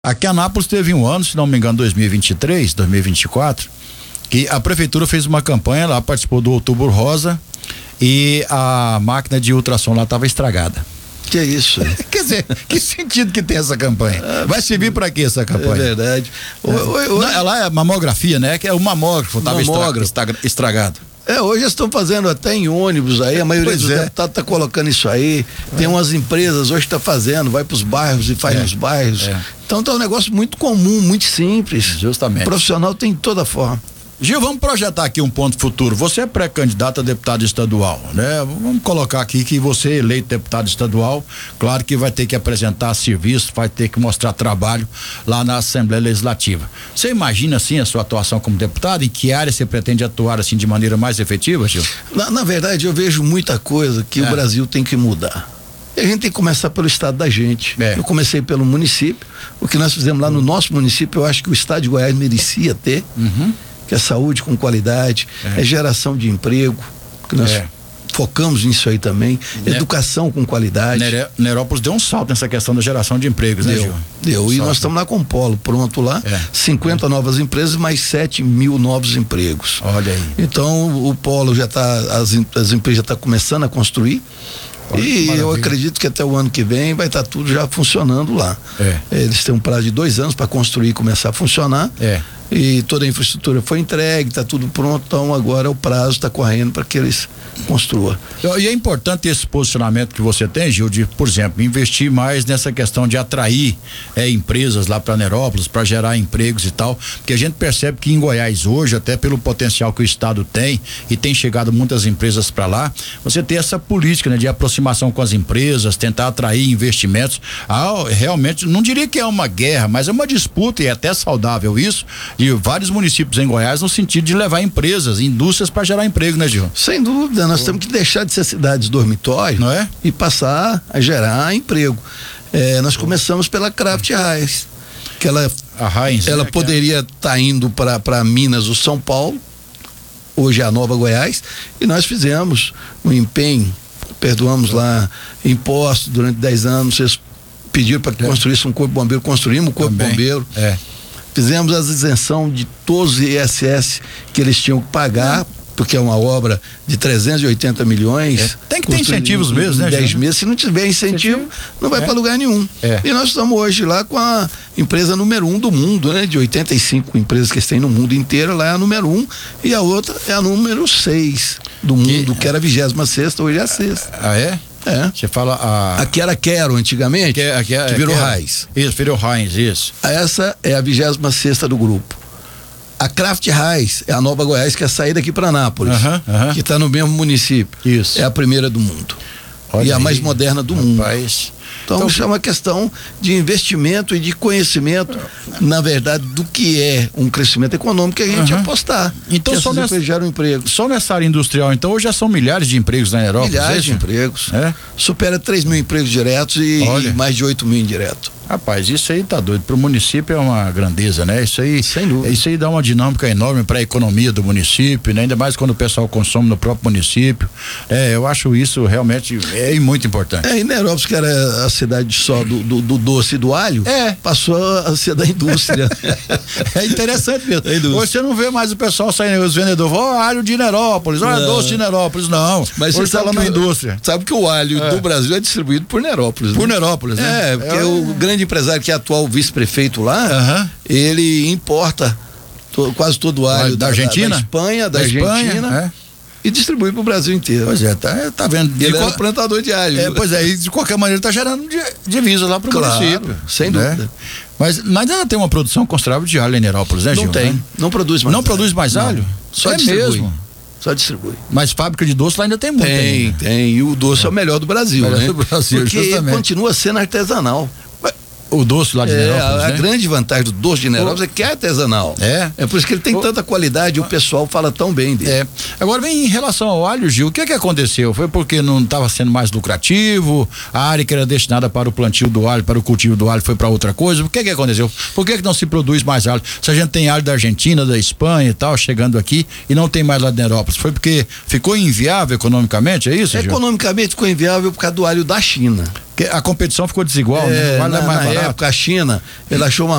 Aqui em Anápolis teve um ano, se não me engano, 2023, 2024, que a prefeitura fez uma campanha lá, participou do Outubro Rosa e a máquina de ultrassom lá estava estragada. Que é isso? Quer dizer, que sentido que tem essa campanha? Vai servir para quê essa campanha? É verdade. Lá é mamografia, né? Que é o mamógrafo, estava estragado. Hoje eles estão fazendo até em ônibus aí, a maioria dos deputados está colocando isso aí. Tem umas empresas hoje que tá fazendo, vai para os bairros e faz nos bairros. Então tá um negócio muito comum, muito simples. Justamente. O profissional tem toda forma. Gil, vamos projetar aqui um ponto futuro. Você é pré-candidato a deputado estadual, né? Vamos colocar aqui que você é eleito deputado estadual, claro que vai ter que apresentar serviço, vai ter que mostrar trabalho lá na Assembleia Legislativa. Você imagina, assim, a sua atuação como deputado? Em que área você pretende atuar, assim, de maneira mais efetiva, Gil? Na verdade, eu vejo muita coisa que o Brasil tem que mudar. E a gente tem que começar pelo estado da gente. Eu comecei pelo município. O que nós fizemos lá no nosso município, eu acho que o estado de Goiás merecia ter. Que é saúde com qualidade, é geração de emprego, que nós focamos nisso aí também, educação com qualidade. Nerópolis deu um salto nessa questão da geração de empregos, né, Gil? Deu, e nós estamos lá com o polo pronto lá, 50 novas empresas, mais 7 mil novos empregos. Olha aí. Então o polo já está, as empresas já estão começando a construir. E eu acredito que até o ano que vem vai estar tudo já funcionando lá. Eles têm um prazo de 2 anos para construir e começar a funcionar. E toda a infraestrutura foi entregue, está tudo pronto, então agora o prazo está correndo para que eles construam. E é importante esse posicionamento que você tem, Gil, de, por exemplo, investir mais nessa questão de atrair empresas lá para Nerópolis, para gerar empregos e tal, porque a gente percebe que em Goiás hoje, até pelo potencial que o estado tem, e tem chegado muitas empresas para lá, você tem essa política, né, de aproximação com as empresas, tentar atrair investimentos. Realmente, não diria que é uma guerra, mas é uma disputa, e é até saudável isso, de vários municípios em Goiás no sentido de levar empresas, indústrias para gerar emprego, né, Gil? Sem dúvida, nós temos que deixar de ser cidades dormitório, não é? E passar a gerar emprego. Nós começamos pela Kraft Heinz, que ela poderia estar indo para Minas ou São Paulo, hoje é a Nova Goiás, e nós fizemos um empenho, perdoamos lá impostos durante 10 anos, vocês pediram para que construísse um corpo bombeiro, construímos o corpo bombeiro. Fizemos as isenção de todos os ISS que eles tinham que pagar, porque é uma obra de 380 milhões. Tem que ter incentivos mesmo, né? 10 meses, se não tiver incentivo, não vai para lugar nenhum. E nós estamos hoje lá com a empresa número 1 do mundo, né? De 85 empresas que eles têm no mundo inteiro, lá é a número 1 e a outra é a número 6 do mundo, que era a 26ª, hoje é a 6ª. Ah, é? Você fala aqui era Quero antigamente, que virou Heinz. Isso, virou Heinz, isso. Essa é a 26ª do grupo. A Kraft Heinz é a Nova Goiás, que é a saída aqui para Anápolis, que está no mesmo município. Isso. É a primeira do mundo. Olha e a mais moderna do mundo. Então isso é uma questão de investimento e de conhecimento, na verdade, do que é um crescimento econômico que a gente apostar. Então geram emprego. Só nessa área industrial, então hoje já são milhares de empregos na Nerópolis. Milhares de empregos. Supera 3 mil empregos diretos e mais de 8 mil indiretos. Rapaz, isso aí tá doido. Pro município é uma grandeza, né? Isso aí, sem dúvida. Isso aí dá uma dinâmica enorme para a economia do município, né? Ainda mais quando o pessoal consome no próprio município. Eu acho isso realmente muito importante. E Nerópolis, que era a cidade só do doce e do alho, passou a ser da indústria. É interessante mesmo. Hoje você não vê mais o pessoal saindo, os vendedores, alho de Nerópolis, doce de Nerópolis, não. Mas hoje tá lá na indústria. Sabe que o alho do Brasil é distribuído por Nerópolis. Por Nerópolis, né? Porque o grande empresário que é atual vice-prefeito lá, ele importa quase todo o alho da Argentina, da Espanha, da Argentina, e distribui para o Brasil inteiro. Pois é, tá vendo? Ele é plantador de alho. E de qualquer maneira tá gerando divisa lá pro município. Sem dúvida. Mas ainda tem uma produção considerável de alho em Nerópolis, né, Gil? Não tem, não produz mais. Não produz mais alho? Só distribui. Mesmo? Só distribui. Mas fábrica de doce lá ainda tem muito. Tem. E o doce é o melhor do Brasil, né? Porque justamente. Continua sendo artesanal. O doce lá de Nerópolis, a grande vantagem do doce de Nerópolis é que é artesanal. É por isso que ele tem tanta qualidade e o pessoal fala tão bem dele. Agora, em relação ao alho, Gil, o que aconteceu? Foi porque não estava sendo mais lucrativo? A área que era destinada para o plantio do alho, para o cultivo do alho, foi para outra coisa? O que aconteceu? Por que não se produz mais alho? Se a gente tem alho da Argentina, da Espanha e tal, chegando aqui e não tem mais lá de Nerópolis, foi porque ficou inviável economicamente, é isso, Gil? Economicamente ficou inviável por causa do alho da China. A competição ficou desigual, né? Na época, a China, ela achou uma